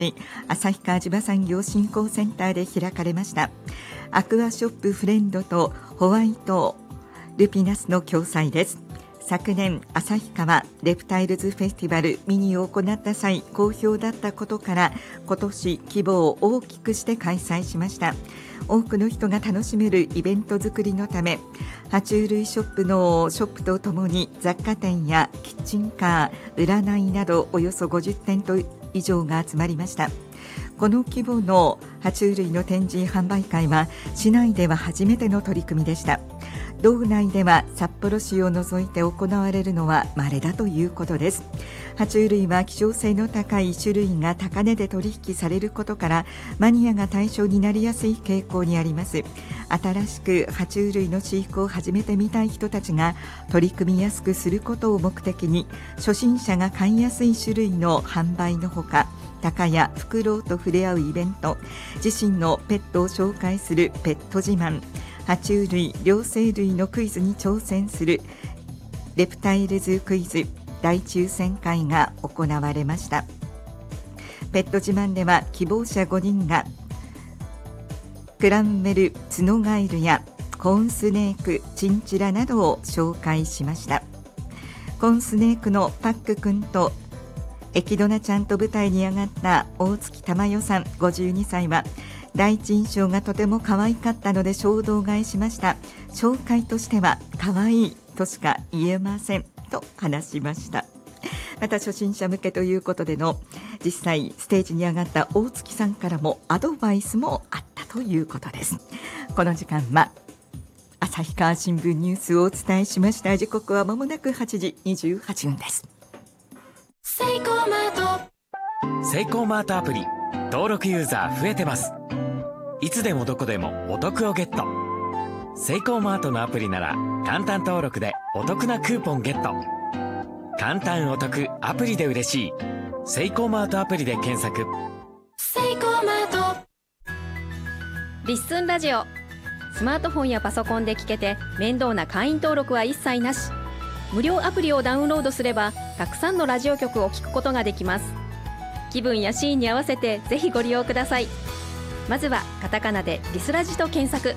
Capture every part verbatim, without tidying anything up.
市旭川地場産業振興センターで開かれました。アクアショップフレンドとホワイトルピナスの共催です。昨年旭川レプタイルズフェスティバルミニを行った際好評だったことから今年規模を大きくして開催しました。多くの人が楽しめるイベント作りのため爬虫類ショップのショップとともに雑貨店やキッチンカー、占いなどおよそごじゅってんと以上が集まりました。この規模の爬虫類の展示販売会は市内では初めての取り組みでした。道内では札幌市を除いて行われるのは稀だということです。爬虫類は希少性の高い種類が高値で取引されることからマニアが対象になりやすい傾向にあります。新しく爬虫類の飼育を始めてみたい人たちが取り組みやすくすることを目的に初心者が買いやすい種類の販売のほか鷹やフクロウと触れ合うイベント、自身のペットを紹介するペット自慢、爬虫類、両生類のクイズに挑戦するレプタイルズクイズ大抽選会が行われました。ペット自慢では希望者ごにんがクランメルツノガエルやコーンスネーク、チンチラなどを紹介しました。コーンスネークのパック君とエキドナちゃんと舞台に上がった大月珠代さんごじゅうにさいは第一印象がとても可愛かったので衝動買いしました。紹介としては可愛いとしか言えませんと話しました。また初心者向けということでの実際ステージに上がった大月さんからもアドバイスもあったということです。この時間は旭川新聞ニュースをお伝えしました。時刻はまもなくはちじにじゅうはっぷんです。 セイコーマートセイコーマートアプリ登録ユーザー増えてます。いつでもどこでもお得をゲット。セイコーマートのアプリなら簡単登録でお得なクーポンゲット。簡単お得アプリで嬉しい。セイコーマートアプリで検索。セイコーマートリッスンラジオ、スマートフォンやパソコンで聞けて面倒な会員登録は一切なし。無料アプリをダウンロードすればたくさんのラジオ局を聞くことができます。気分やシーンに合わせてぜひご利用ください。まずはカタカナでリスラジと検索。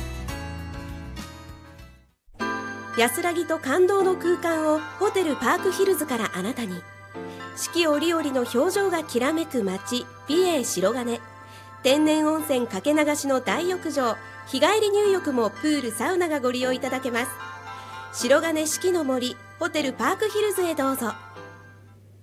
安らぎと感動の空間をホテルパークヒルズからあなたに。四季折々の表情がきらめく街、美瑛白金。天然温泉かけ流しの大浴場、日帰り入浴もプールサウナがご利用いただけます。白金四季の森ホテルパークヒルズへどうぞ。